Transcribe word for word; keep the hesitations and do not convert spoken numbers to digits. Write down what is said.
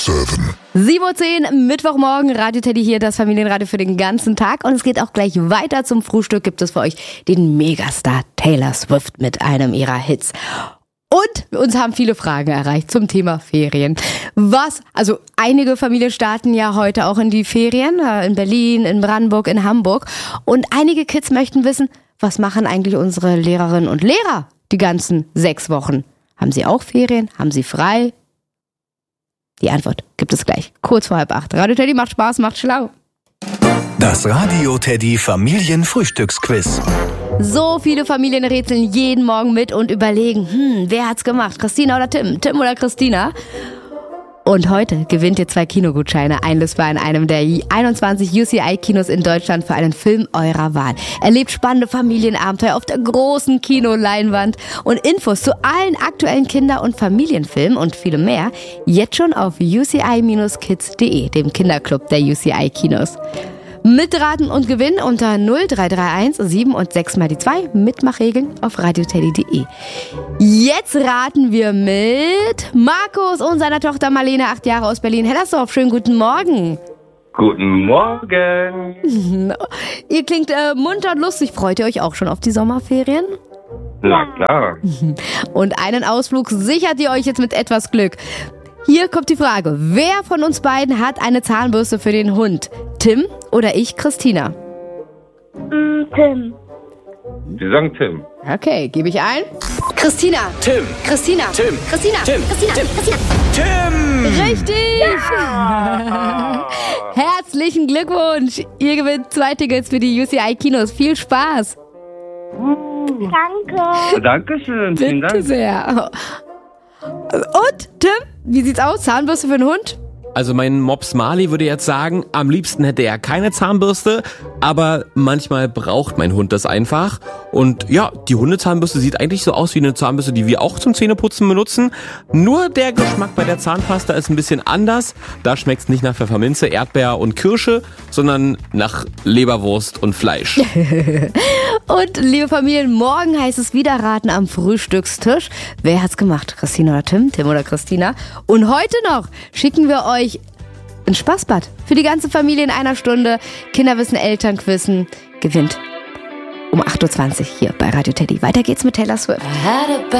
sieben. sieben Uhr zehn, Mittwochmorgen, Radio Teddy hier, das Familienradio für den ganzen Tag. Und es geht auch gleich weiter. Zum Frühstück gibt es für euch den Megastar Taylor Swift mit einem ihrer Hits. Und uns haben viele Fragen erreicht zum Thema Ferien. Was, also einige Familien starten ja heute auch in die Ferien, in Berlin, in Brandenburg, in Hamburg. Und einige Kids möchten wissen, was machen eigentlich unsere Lehrerinnen und Lehrer die ganzen sechs Wochen? Haben sie auch Ferien? Haben sie frei? Die Antwort gibt es gleich, kurz vor halb acht. Radio Teddy macht Spaß, macht schlau. Das Radio Teddy Familienfrühstücksquiz. So viele Familien rätseln jeden Morgen mit und überlegen, hm, wer hat's gemacht? Christina oder Tim? Tim oder Christina? Und heute gewinnt ihr zwei Kinogutscheine, einlösbar in einem der einundzwanzig U C I-Kinos in Deutschland für einen Film eurer Wahl. Erlebt spannende Familienabenteuer auf der großen Kinoleinwand und Infos zu allen aktuellen Kinder- und Familienfilmen und vielem mehr jetzt schon auf u c i dash kids punkt d e, dem Kinderclub der U C I-Kinos. Mitraten und gewinnen unter null drei drei eins sieben und sechs mal die zwei. Mitmachregeln auf radio teddy punkt de. Jetzt raten wir mit Markus und seiner Tochter Marlene, acht Jahre aus Berlin-Hellersdorf. Schönen guten Morgen. Guten Morgen. Ihr klingt äh, munter und lustig. Freut ihr euch auch schon auf die Sommerferien? Na klar. Und einen Ausflug sichert ihr euch jetzt mit etwas Glück. Hier kommt die Frage, wer von uns beiden hat eine Zahnbürste für den Hund? Tim oder ich, Christina? Mm, Tim. Sie sagen Tim. Okay, gebe ich ein. Christina. Tim. Christina. Tim. Christina. Tim. Christina. Tim. Christina. Tim! Richtig! Ja. Herzlichen Glückwunsch! Ihr gewinnt zwei Tickets für die U C I-Kinos. Viel Spaß! Danke. Dankeschön. Vielen Bitte Dank. sehr. Und, Tim, wie sieht's aus? Zahnbürste für den Hund? Also mein Mops Marley würde jetzt sagen, am liebsten hätte er keine Zahnbürste, aber manchmal braucht mein Hund das einfach. Und ja, die Hundezahnbürste sieht eigentlich so aus wie eine Zahnbürste, die wir auch zum Zähneputzen benutzen. Nur der Geschmack bei der Zahnpasta ist ein bisschen anders. Da schmeckt's nicht nach Pfefferminze, Erdbeer und Kirsche, sondern nach Leberwurst und Fleisch. Und liebe Familien, morgen heißt es wieder raten am Frühstückstisch. Wer hat's gemacht? Christina oder Tim? Tim oder Christina? Und heute noch schicken wir euch ein Spaßbad für die ganze Familie in einer Stunde. Kinderwissen, Elternquissen gewinnt um acht Uhr zwanzig hier bei Radio Teddy. Weiter geht's mit Taylor Swift.